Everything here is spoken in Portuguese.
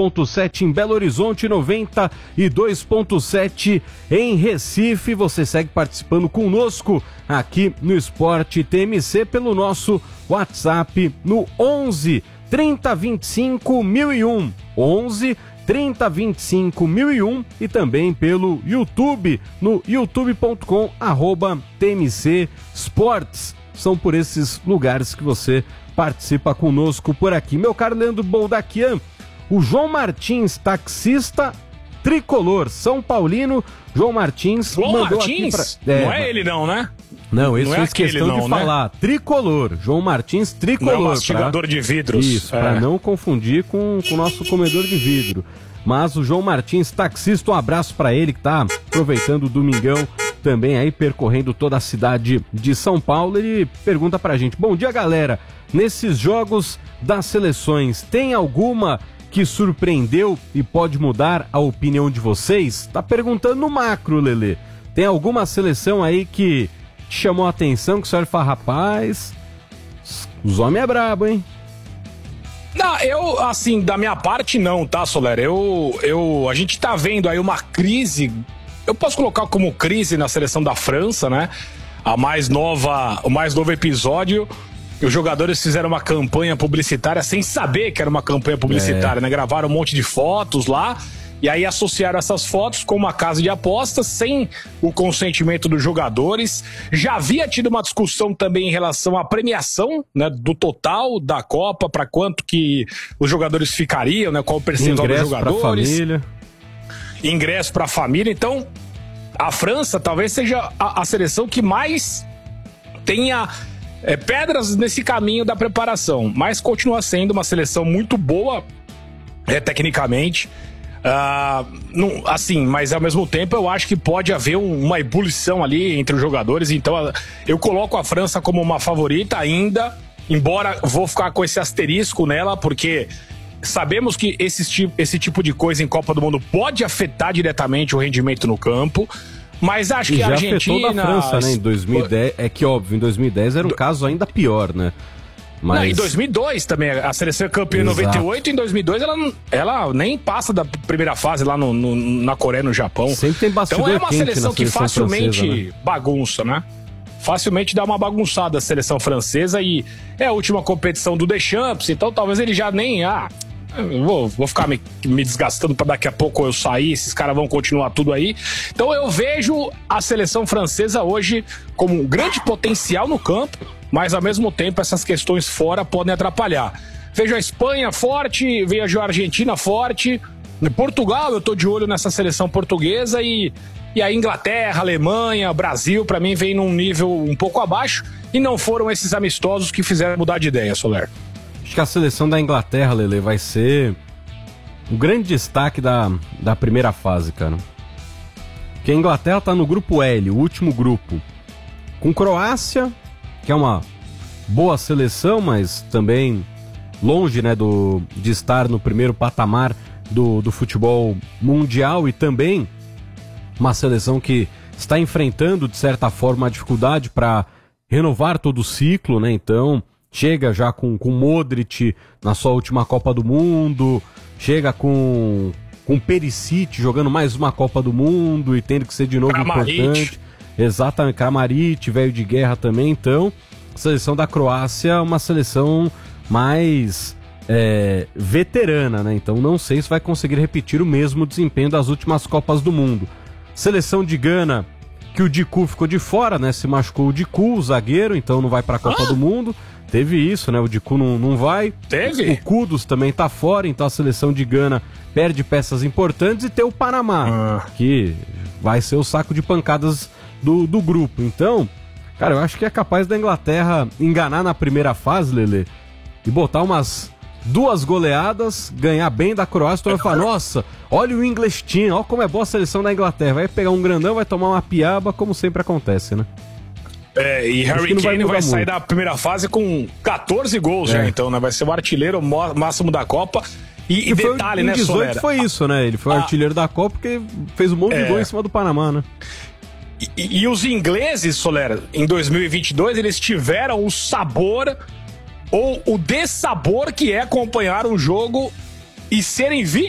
91.7 em Belo Horizonte, 92.7 em Recife. Você segue participando conosco aqui no Esporte TMC pelo nosso WhatsApp no 11 30 25 1001. 11 30 25 1001 e também pelo YouTube, no youtube.com/TMC Sports. São por esses lugares que você participa conosco por aqui. Meu caro Leandro Boldaquian, o João Martins, taxista tricolor, São Paulino, João Martins mandou Martins? aqui Não é ele não, né? Não, esse fez questão não, de falar. Tricolor, João Martins, tricolor. Não é mastigador de vidros. Isso, para não confundir com o nosso comedor de vidro. Mas o João Martins, taxista, um abraço para ele que tá aproveitando o domingão também aí, percorrendo toda a cidade de São Paulo. Ele pergunta pra gente: bom dia, galera, nesses jogos das seleções, tem alguma que surpreendeu e pode mudar a opinião de vocês? Tá perguntando no macro, Lelê. Tem alguma seleção aí que te chamou a atenção, que o senhor fala, rapaz, os homens é brabo, hein? Não, eu, assim, da minha parte não, tá, Soler? A gente tá vendo aí uma crise, eu posso colocar como crise na seleção da França, né? O mais novo episódio, os jogadores fizeram uma campanha publicitária sem saber que era uma campanha publicitária, né? Gravaram um monte de fotos lá, e aí associaram essas fotos com uma casa de apostas, sem o consentimento dos jogadores. Já havia tido uma discussão também em relação à premiação, né, do total da Copa, para quanto que os jogadores ficariam, né, qual o percentual dos jogadores. Ingresso para família. Ingresso para a família. Então, a França talvez seja a seleção que mais tenha pedras nesse caminho da preparação, mas continua sendo uma seleção muito boa tecnicamente. Assim, mas ao mesmo tempo eu acho que pode haver uma ebulição ali entre os jogadores. Então eu coloco a França como uma favorita ainda, embora vou ficar com esse asterisco nela, porque sabemos que esse tipo de coisa em Copa do Mundo pode afetar diretamente o rendimento no campo. Mas acho que a Argentina... afetou da França, né, em 2010. É que, óbvio, em 2010 era um caso ainda pior, né? Mas... Não, em 2002 também, a seleção é campeã em 98, em 2002 ela nem passa da primeira fase lá na Coreia, no Japão. Sempre tem bastidor então é uma seleção que facilmente francesa, né? bagunça, né? Facilmente dá uma bagunçada a seleção francesa, e é a última competição do Deschamps, então talvez ele já nem... eu vou ficar me desgastando para daqui a pouco eu sair, esses caras vão continuar tudo aí. Então eu vejo a seleção francesa hoje como um grande potencial no campo, mas ao mesmo tempo essas questões fora podem atrapalhar. Vejo a Espanha forte, vejo a Argentina forte, Portugal, eu tô de olho nessa seleção portuguesa, e a Inglaterra, Alemanha, Brasil, para mim vem num nível um pouco abaixo, e não foram esses amistosos que fizeram mudar de ideia, Soler. Acho que a seleção da Inglaterra, Lele, vai ser o grande destaque da primeira fase, cara. Porque a Inglaterra tá no grupo L, o último grupo, com Croácia, que é uma boa seleção, mas também longe, né, de estar no primeiro patamar do futebol mundial, e também uma seleção que está enfrentando, de certa forma, a dificuldade para renovar todo o ciclo, né? Então chega já com Modric na sua última Copa do Mundo, chega com Perisic jogando mais uma Copa do Mundo e tendo que ser de novo importante. Exatamente, Kramaric, velho de guerra também. Então, a seleção da Croácia é uma seleção mais veterana, né? Então não sei se vai conseguir repetir o mesmo desempenho das últimas Copas do Mundo. Seleção de Gana, que o Dicu ficou de fora, né? Se machucou o Dicu, o zagueiro, então não vai para a Copa do Mundo. Teve isso, né? O Dicu não vai. Teve. O Kudus também tá fora, então a seleção de Gana perde peças importantes. E tem o Panamá, que vai ser o saco de pancadas do grupo. Então, cara, eu acho que é capaz da Inglaterra enganar na primeira fase, Lelê, e botar umas 2 goleadas, ganhar bem da Croácia. Então vai falar, nossa, olha o English Team, olha como é boa a seleção da Inglaterra. Vai pegar um grandão, vai tomar uma piaba, como sempre acontece, né? E Harry Kane vai sair da primeira fase com 14 gols já, então, né? Vai ser o artilheiro máximo da Copa. E detalhe, né, 18 Solera? foi isso, né? Ele foi o artilheiro da Copa porque fez um monte de gol em cima do Panamá, né? E os ingleses, Solera, em 2022, eles tiveram o sabor ou o dessabor que é acompanhar um jogo e serem